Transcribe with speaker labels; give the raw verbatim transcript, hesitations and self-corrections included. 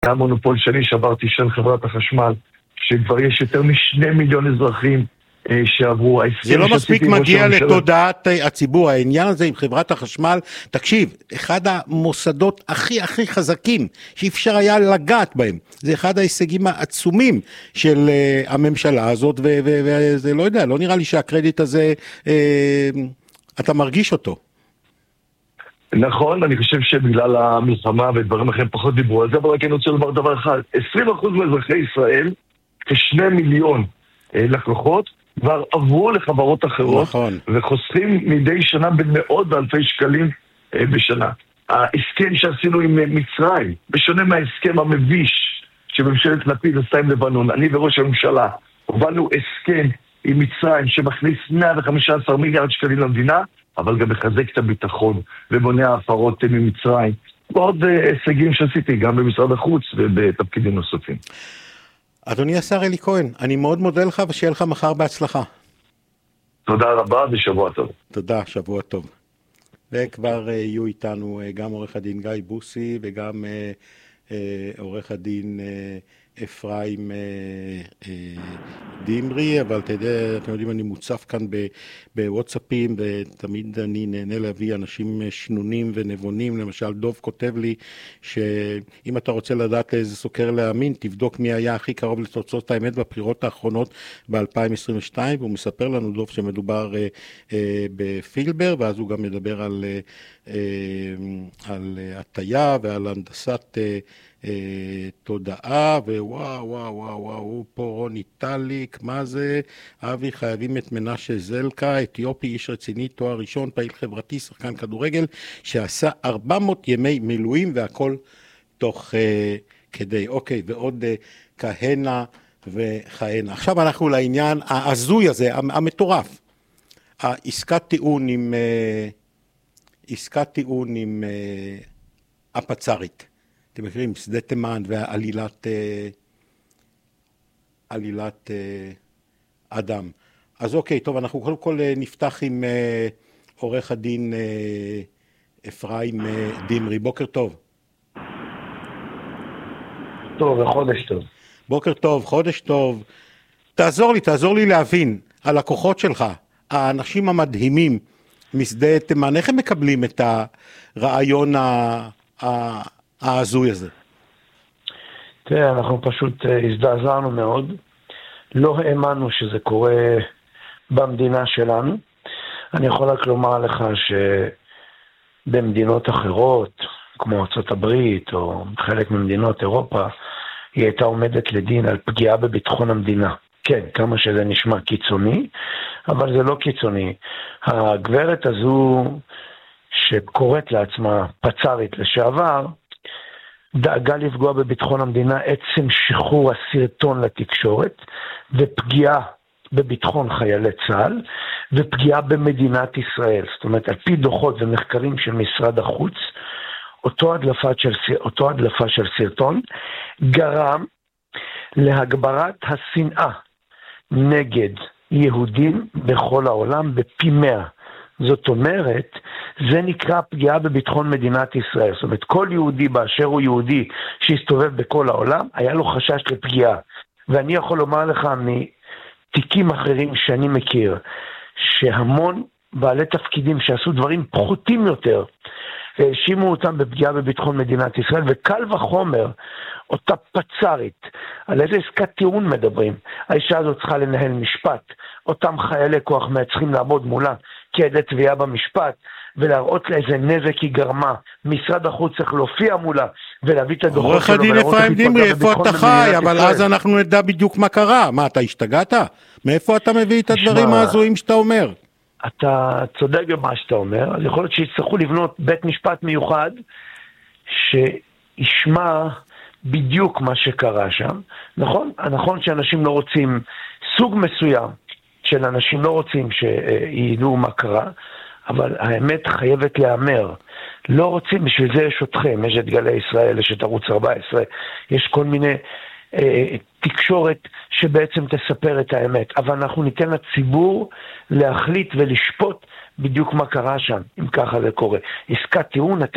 Speaker 1: היה מונופול שני שעברתי של חברת החשמל, שכבר יש יותר משני מיליון אזרחים שעברו.
Speaker 2: זה לא מספיק מגיע לתודעת הציבור, העניין הזה עם חברת החשמל. תקשיב, אחד המוסדות הכי הכי חזקים שאפשר היה לגעת בהם, זה אחד ההישגים העצומים של הממשלה הזאת, וזה לא יודע, לא נראה לי שהקרדיט הזה, אתה מרגיש אותו.
Speaker 1: נכון, אני חושב שבגלל המלחמה ודברים אחרים פחות דיברו על זה, אבל רק אני רוצה לומר דבר אחד, עשרים אחוז מאזרחי ישראל, כשני מיליון לקוחות, כבר עברו לחברות אחרות, נכון. וחוסכים מדי שנה במאות ואלפי שקלים בשנה. ההסכם שעשינו עם מצרים, בשונה מההסכם המביש שממשלת לפיד עשתה עם לבנון, אני וראש הממשלה הובלנו הסכם עם מצרים שמכניס מאה וחמישה עשר מיליארד שקלים למדינה, אבל גם מחזק את הביטחון ומונע הפרות ממצרים. ועוד הישגים שעשיתי גם במשרד החוץ ובתפקידים נוספים.
Speaker 2: אדוני השר אלי כהן, אני מאוד מודה לך ושיהיה לך מחר בהצלחה.
Speaker 1: תודה רבה ושבוע טוב.
Speaker 2: תודה, שבוע טוב. וכבר יהיו איתנו גם עורך הדין גיא בוסי וגם עורך הדין אפרים דימרי, אבל אתה יודע, אתם יודעים, אני מוצף כאן בוואטסאפים, ותמיד אני נהנה להביא אנשים שנונים ונבונים. למשל, דוב כותב לי שאם אתה רוצה לדעת לאיזה סוקר להאמין, תבדוק מי היה הכי קרוב לתוצאות האמת בבחירות האחרונות ב-אלפיים עשרים ושתיים, והוא מספר לנו, דוב, שמדובר בפילבר, ואז הוא גם מדבר על על הטיה ועל הנדסת תודעה, ווואו וואו וואו וואו, פה רוני טליק, מה זה? אבי, חייבים את מנשה זלקה, אתיופי, איש רציני, תואר ראשון, פעיל חברתי, שחקן כדורגל, שעשה ארבע מאות ימי מילואים, והכל תוך כדי. אוקיי, ועוד כהנה וכהנה. עכשיו אנחנו לעניין העזוי הזה, המטורף. העסקת טיעון עם עסקת טיעון עם הפצרית. אתם מכירים, שדה תימן ועלילת עלילת אדם. אז אוקיי, טוב, אנחנו קודם כל נפתח עם עורך הדין אפרים דימרי. בוקר טוב.
Speaker 3: טוב, וחודש טוב.
Speaker 2: בוקר טוב, חודש טוב. תעזור לי, תעזור לי להבין, הלקוחות שלך, האנשים המדהימים משדה תימן, איך הם מקבלים את הרעיון העזוי הזה?
Speaker 3: תראה, אנחנו פשוט הזדעזענו מאוד. לא האמנו שזה קורה במדינה שלנו. אני יכול רק לומר לך שבמדינות אחרות, כמו ארצות הברית או חלק ממדינות אירופה, היא הייתה עומדת לדין על פגיעה בביטחון המדינה. כן, כמה שזה נשמע קיצוני, אבל זה לא קיצוני. הגברת הזו שקוראת לעצמה פצרית לשעבר, דאגה לפגוע בביטחון המדינה עצם שחרור הסרטון לתקשורת, ופגיעה בביטחון חיילי צה"ל, ופגיעה במדינת ישראל. זאת אומרת, על פי דוחות ומחקרים של משרד החוץ, אותו הדלפה של, אותו הדלפה של סרטון גרם להגברת השנאה נגד יהודים בכל העולם בפי מאה. זאת אומרת, זה נקרא פגיעה בביטחון מדינת ישראל. זאת אומרת, כל יהודי באשר הוא יהודי שהסתובב בכל העולם, היה לו חשש לפגיעה. ואני יכול לומר לך מתיקים אחרים שאני מכיר, שהמון בעלי תפקידים שעשו דברים פחותים יותר, האשימו אותם בפגיעה בביטחון מדינת ישראל, וקל וחומר, אותה פצרית, על איזה עסקת טיעון מדברים. האישה הזאת צריכה לנהל משפט, אותם חיילי כוח צריכים לעמוד מולה כעדי תביעה במשפט, ולהראות לה איזה נזק היא גרמה. משרד החוץ צריך להופיע מולה, ולהביא את הדוחות
Speaker 2: שלו. עורך הדין אפרים דימרי, איפה אתה חי? אבל אז אנחנו נדע בדיוק מה קרה. מה, אתה השתגעת? מאיפה אתה מביא את הדברים ההזויים שאתה אומר?
Speaker 3: אתה צודק במה שאתה אומר, אז יכול להיות שיצטרכו לבנות בית משפט מיוחד, שישמע בדיוק מה שקרה שם. נכון? נכון שאנשים לא רוצים, סוג מסוים של אנשים לא רוצים שידעו מה קרה, אבל האמת חייבת להיאמר. לא רוצים, בשביל זה יש אתכם, יש את גלי ישראל, יש את ערוץ ארבע עשרה, יש כל מיני אה, תקשורת שבעצם תספר את האמת. אבל אנחנו ניתן לציבור להחליט ולשפוט בדיוק מה קרה שם, אם ככה זה קורה. עסקת טיעון,